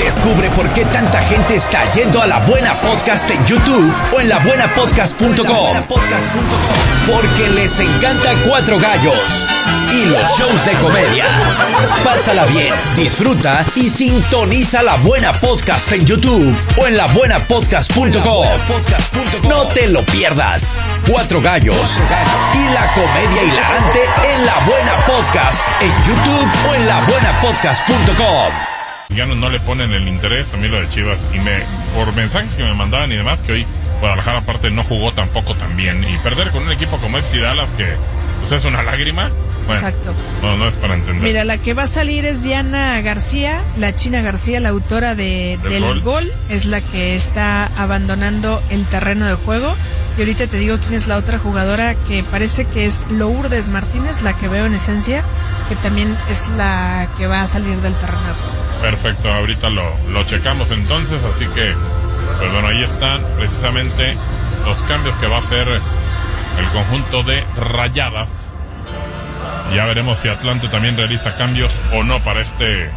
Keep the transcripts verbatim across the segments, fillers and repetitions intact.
Descubre por qué tanta gente está yendo a La Buena Podcast en YouTube o en la buena podcast punto com. Porque les encanta Cuatro Gallos y los shows de comedia. Pásala bien, disfruta y sintoniza La Buena Podcast en YouTube o en la buena podcast punto com. No te lo pierdas. Cuatro Gallos y la comedia hilarante en La Buena Podcast en YouTube o en la buena podcast punto com. Ya no, no le ponen el interés a mí lo de Chivas, y me por mensajes que me mandaban y demás, que hoy Guadalajara aparte no jugó tampoco tan bien, y perder con un equipo como F C Dallas, que pues es una lágrima. Bueno, exacto. No, no es para entender. Mira, la que va a salir es Diana García, la China García, la autora de, del, del gol. gol, es la que está abandonando el terreno de juego. Y ahorita te digo quién es la otra jugadora, que parece que es Lourdes Martínez, la que veo en esencia, que también es la que va a salir del terreno de juego. Perfecto, ahorita lo, lo checamos entonces, así que, pues bueno, ahí están precisamente los cambios que va a hacer el conjunto de Rayadas. Ya veremos si Atlante también realiza cambios o no para este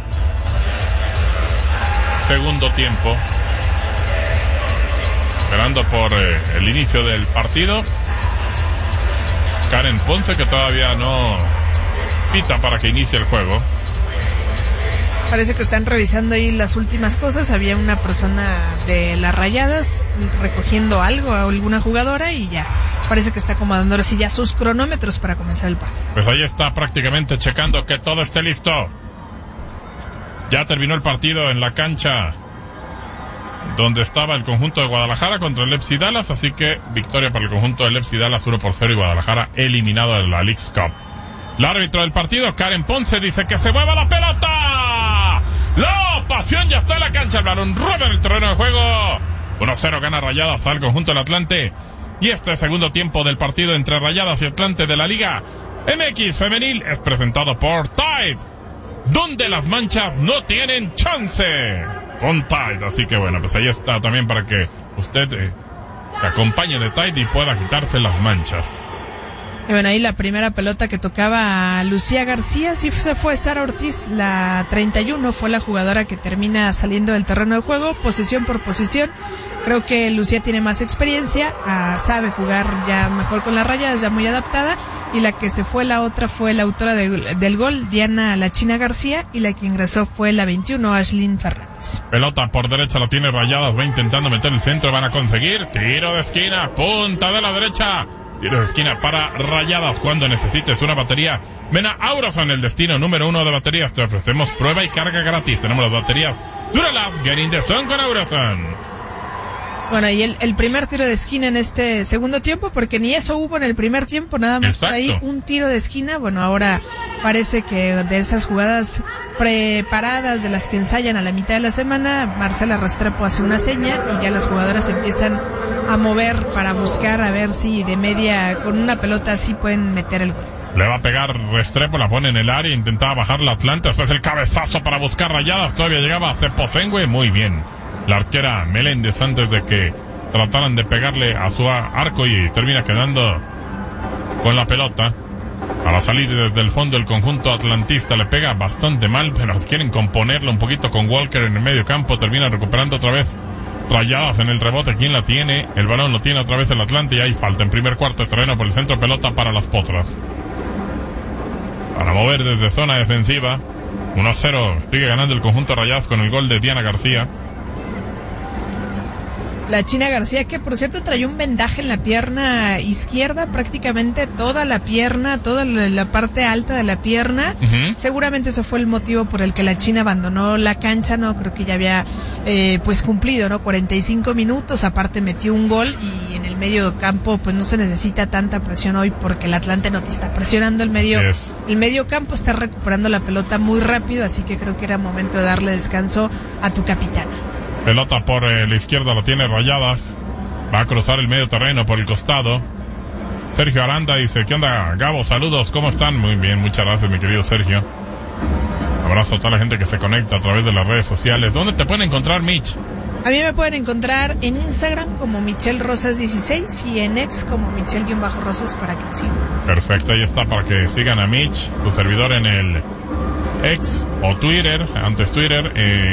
segundo tiempo. Esperando por eh, el inicio del partido. Karen Ponce, que todavía no pita para que inicie el juego. Parece que están revisando ahí las últimas cosas. Había una persona de las Rayadas recogiendo algo a alguna jugadora y ya parece que está acomodando ahora sí ya sus cronómetros para comenzar el partido. Pues ahí está prácticamente checando que todo esté listo. Ya terminó el partido en la cancha donde estaba el conjunto de Guadalajara contra el F C Dallas, así que victoria para el conjunto del F C Dallas, uno por cero, y Guadalajara eliminado de la Leagues Cup. El árbitro del partido, Karen Ponce, dice que se mueva la pelota. La pasión ya está en la cancha, el balón rueda en el terreno de juego. uno cero gana Rayadas al conjunto del Atlante. Y este segundo tiempo del partido entre Rayadas y Atlante de la Liga M X Femenil es presentado por Tide, donde las manchas no tienen chance con Tide. Así que bueno, pues ahí está también para que usted eh, se acompañe de Tide y pueda quitarse las manchas. Y bueno, ahí la primera pelota que tocaba a Lucía García, sí se fue Sara Ortiz, la treinta y uno, fue la jugadora que termina saliendo del terreno de juego, posición por posición. Creo que Lucía tiene más experiencia, uh, sabe jugar ya mejor con las Rayadas, ya muy adaptada, y la que se fue la otra fue la autora de, del gol, Diana La China García, y la que ingresó fue la veintiuno, Ashlyn Fernández. Pelota por derecha la tiene Rayadas, va intentando meter el centro, van a conseguir, tiro de esquina, punta de la derecha. Tiro de esquina para Rayadas. Cuando necesites una batería, ven a Aurason, el destino número uno de baterías. Te ofrecemos prueba y carga gratis. Tenemos las baterías Duralast, Get in the Zone con Aurason. Bueno, y el, el primer tiro de esquina en este segundo tiempo, porque ni eso hubo en el primer tiempo, nada más por ahí un tiro de esquina. Bueno, ahora parece que de esas jugadas preparadas de las que ensayan a la mitad de la semana, Marcela Restrepo hace una seña y ya las jugadoras empiezan a mover para buscar a ver si de media, con una pelota así pueden meter el gol. Le va a pegar Restrepo, la pone en el área, intentaba bajar la Atlanta, después el cabezazo para buscar Rayadas, todavía llegaba a Ceposengue, muy bien. La arquera Meléndez antes de que trataran de pegarle a su arco y termina quedando con la pelota. Para salir desde el fondo el conjunto atlantista le pega bastante mal, pero quieren componerlo un poquito con Walker en el medio campo, termina recuperando otra vez Rayadas en el rebote. ¿Quién la tiene? El balón lo tiene otra vez el Atlante y hay falta en primer cuarto de terreno por el centro, pelota para las Potras. Para mover desde zona defensiva, uno a cero, sigue ganando el conjunto Rayadas con el gol de Diana García. La China García, que por cierto trae un vendaje en la pierna izquierda, prácticamente toda la pierna, toda la parte alta de la pierna. Uh-huh. Seguramente ese fue el motivo por el que la China abandonó la cancha, ¿no? Creo que ya había eh, pues cumplido, ¿no? cuarenta y cinco minutos, aparte metió un gol y en el medio campo pues no se necesita tanta presión hoy porque el Atlante no te está presionando el medio. Yes. El medio campo está recuperando la pelota muy rápido, así que creo que era momento de darle descanso a tu capitana. Pelota por eh, la izquierda la tiene Rayadas. Va a cruzar el medio terreno por el costado. Sergio Aranda dice, ¿qué onda, Gabo? Saludos, ¿cómo están? Muy bien, muchas gracias, mi querido Sergio. Abrazo a toda la gente que se conecta a través de las redes sociales. ¿Dónde te pueden encontrar, Mitch? A mí me pueden encontrar en Instagram como Michelle Rosas dieciséis y en X como Michelle-Rosas para que me sigan. Perfecto, ahí está para que sigan a Mitch, tu servidor en el X o Twitter, antes Twitter, eh